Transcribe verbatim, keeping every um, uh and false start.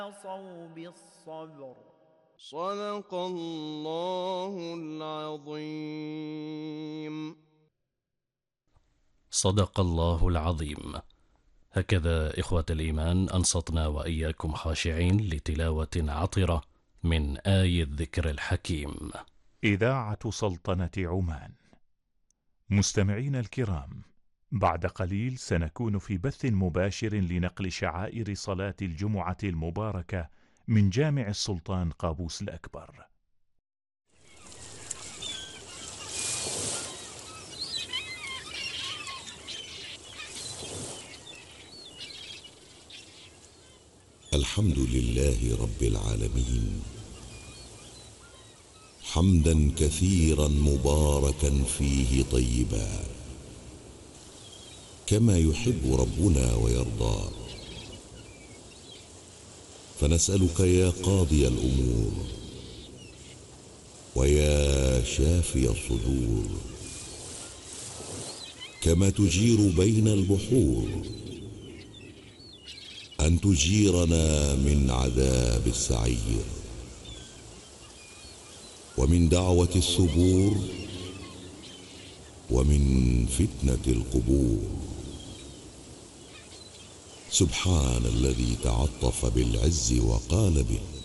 وتواصوا بالصبر. صدق الله العظيم. صدق الله العظيم. هكذا إخوة الإيمان أنصتنا وإياكم خاشعين لتلاوة عطرة من آي الذكر الحكيم. إذاعة سلطنة عمان. مستمعين الكرام، بعد قليل سنكون في بث مباشر لنقل شعائر صلاة الجمعة المباركة من جامع السلطان قابوس الأكبر. الحمد لله رب العالمين، حمدا كثيرا مباركا فيه طيبا، كما يحب ربنا ويرضى. فنسألك يا قاضي الأمور ويا شافي الصدور، كما تجير بين البحور، أن تجيرنا من عذاب السعير، ومن دعوة الثبور، ومن فتنة القبور. سبحان الذي تعطف بالعز وقال به: